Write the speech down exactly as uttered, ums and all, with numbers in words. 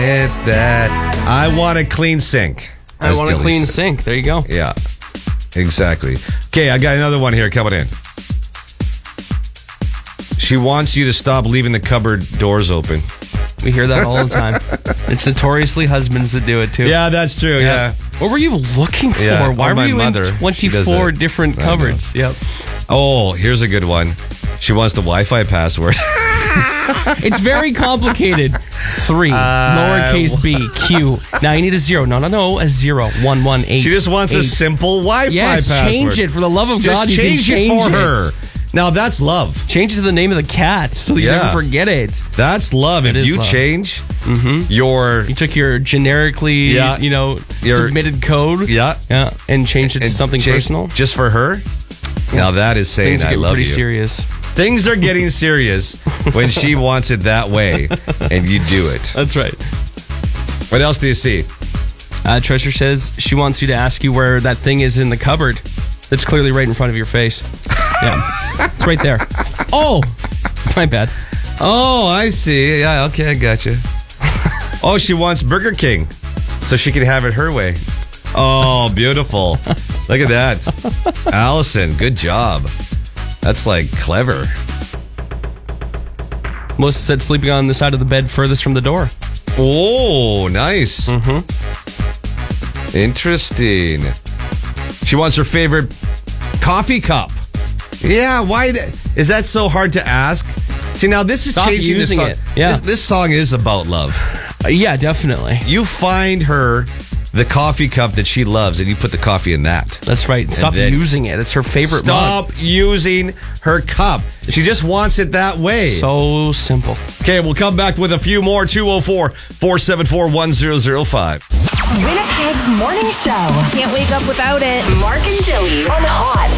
Hit that. I want a clean sink. I want a Dilly clean said. sink. There you go. Yeah, exactly. Okay, I got another one here coming in. She wants you to stop leaving the cupboard doors open. We hear that all the time. It's notoriously husbands that do it too. Yeah, that's true. Yeah. What were you looking for? Yeah, Why or were my you mother. in She does twenty-four that. different I know. cupboards? Yep. Oh, here's a good one. She wants the Wi-Fi password. It's very complicated. Three, Uh, lowercase b, q. Now you need a zero. No, no, no, a zero. One, one, eight. She just wants a eight. simple Wi-Fi Yes, password. change it. For the love of Just God, you can change it change for it. her. Now that's love. Change it to the name of the cat so you Yeah. never forget it. That's love. It if is you love. change your You took your generically, Yeah. you know, Your- submitted code, yeah, yeah, and changed it to and something cha- personal. just for her. Now that is saying Things are I getting love pretty you. serious. Things are getting serious when she wants it that way, and you do it. That's right. What else do you see? Uh, Treasure says she wants you to ask you where that thing is in the cupboard. That's clearly right in front of your face. Yeah, it's right there. Oh, my bad. Oh, I see. Yeah, okay, I got you. Oh, she wants Burger King, so she can have it her way. Oh, beautiful. Look at that. Allison, good job. That's like clever. Melissa said sleeping on the side of the bed furthest from the door. Oh, nice. Mm-hmm. Interesting. She wants her favorite coffee cup. Yeah, why d- is that so hard to ask? See, now this is Stop changing the using song. it. Yeah. This, this song is about love. Uh, yeah, definitely. You find her the coffee cup that she loves, and you put the coffee in that. That's right. Stop then- using it. It's her favorite mug. Stop using her cup. She just wants it that way. So simple. Okay, we'll come back with a few more. two oh four, four seven four, one zero zero five. Winnipeg's Morning Show. Can't wake up without it. Mark and Joey on Hot